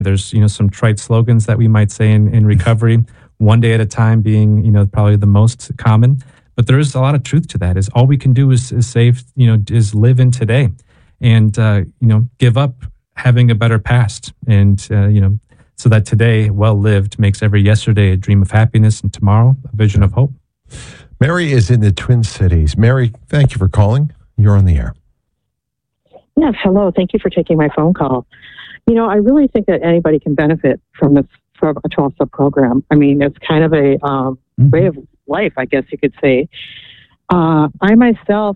There's, some trite slogans that we might say in recovery, one day at a time being, probably the most common. But there is a lot of truth to that. Is all we can do is save, is live in today and, give up having a better past. And, so that today, well lived, makes every yesterday a dream of happiness and tomorrow a vision of hope. Mary is in the Twin Cities. Mary, thank you for calling. You're on the air. Yes, hello. Thank you for taking my phone call. I really think that anybody can benefit from a 12-step program. I mean, it's kind of a way of life, I guess you could say. I myself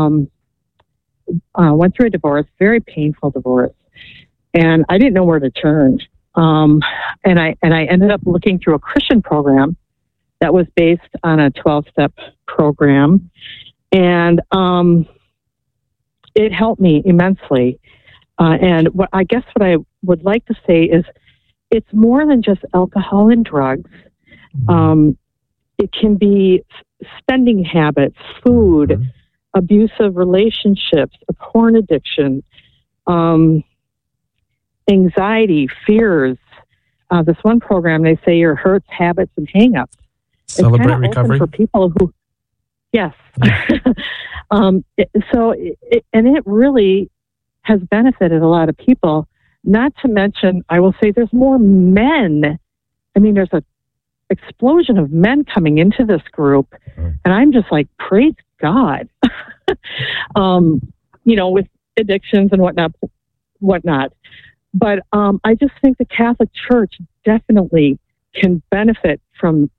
went through a divorce, very painful divorce, and I didn't know where to turn. And I ended up looking through a Christian program that was based on a 12-step program, and it helped me immensely. And what I would like to say is it's more than just alcohol and drugs. It can be spending habits, food, abusive relationships, a porn addiction, anxiety, fears. This one program, they say your hurts, habits, and hang-ups. Celebrate Recovery. For people who, yes. It really has benefited a lot of people. Not to mention, I will say there's more men. I mean, there's an explosion of men coming into this group, and I'm just like, praise God. With addictions and whatnot. But I just think the Catholic Church definitely can benefit from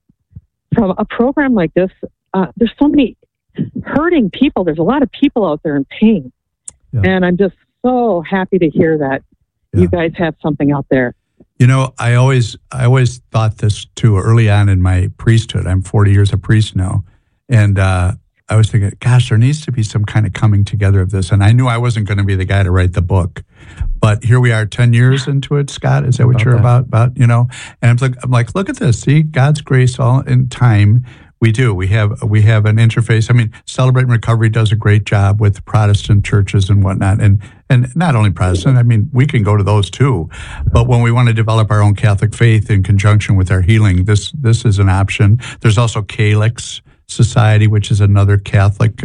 a program like this. There's so many hurting people. There's a lot of people out there in pain. Yeah. And I'm just so happy to hear that you guys have something out there. I always thought this too early on in my priesthood. I'm 40 years a priest now. And I was thinking, gosh, there needs to be some kind of coming together of this. And I knew I wasn't going to be the guy to write the book. But here we are 10 years into it, Scott. Is that what you're about? And I'm like, look at this. See, God's grace all in time. We do. We have an interface. I mean, Celebrate Recovery does a great job with Protestant churches and whatnot, and not only Protestant. I mean, we can go to those too. But when we want to develop our own Catholic faith in conjunction with our healing, this is an option. There's also Calyx Society, which is another Catholic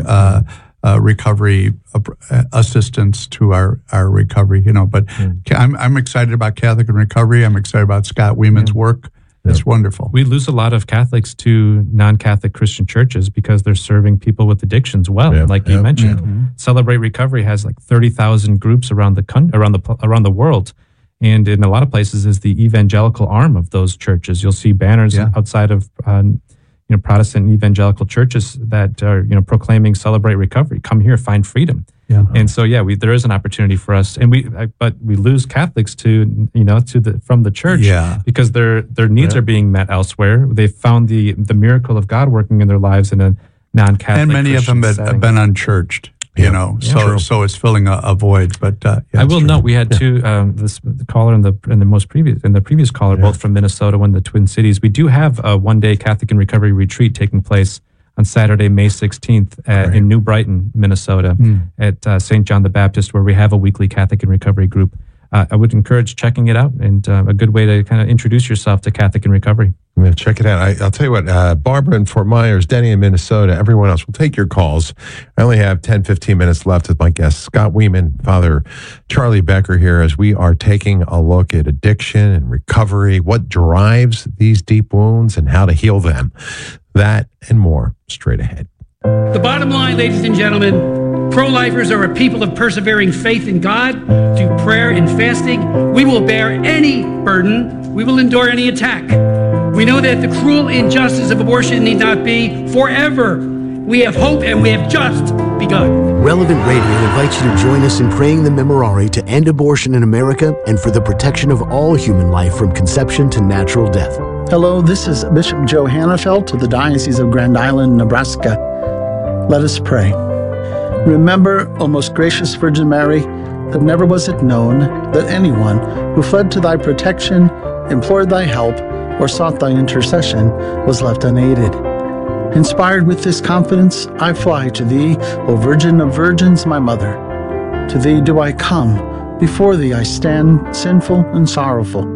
recovery assistance to our recovery. But I'm excited about Catholic and Recovery. I'm excited about Scott Weeman's work. It's wonderful. We lose a lot of Catholics to non-Catholic Christian churches because they're serving people with addictions well, like you mentioned. Celebrate Recovery has like 30,000 groups around the world, and in a lot of places is the evangelical arm of those churches. You'll see banners outside of Protestant evangelical churches that are proclaiming Celebrate Recovery. Come here, find freedom. Yeah. And so there is an opportunity for us, and but we lose Catholics from the church because their needs are being met elsewhere. They've found the miracle of God working in their lives in a non-Catholic, and many Christian of them setting. have been unchurched. So it's filling a void. But I will note we had two the caller and the previous caller both from Minnesota and the Twin Cities. We do have a one-day Catholic and Recovery retreat taking place on Saturday, May 16th in New Brighton, Minnesota, at St. John the Baptist, where we have a weekly Catholic and Recovery group. I would encourage checking it out, and a good way to kind of introduce yourself to Catholic and Recovery. Yeah, check it out. I'll tell you what, Barbara in Fort Myers, Denny in Minnesota, everyone else, will take your calls. I only have 10, 15 minutes left with my guest, Scott Weeman, Father Charlie Becker here, as we are taking a look at addiction and recovery, what drives these deep wounds and how to heal them. That and more straight ahead. The bottom line, ladies and gentlemen, pro-lifers are a people of persevering faith in God. Through prayer and fasting, we will bear any burden. We will endure any attack. We know that the cruel injustice of abortion need not be forever. We have hope, and we have just begun. Relevant Radio invites you to join us in praying the Memorare to end abortion in America and for the protection of all human life from conception to natural death. Hello, this is Bishop Joe Hannafelt of the Diocese of Grand Island, Nebraska. Let us pray. Remember, O most gracious Virgin Mary, that never was it known that anyone who fled to thy protection, implored thy help, or sought thy intercession was left unaided. Inspired with this confidence, I fly to thee, O Virgin of Virgins, my Mother. To thee do I come, Before thee I stand sinful and sorrowful.